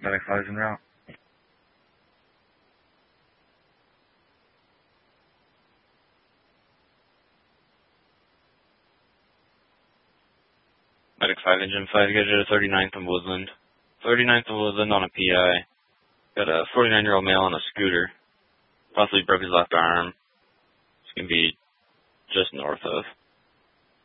Medic 5 en route. Medic 5, Engine 5, get it to 39th and Woodland. 39th and Woodland on a PI. Got a 49-year-old male on a scooter. Possibly broke his left arm. It's going to be just north of.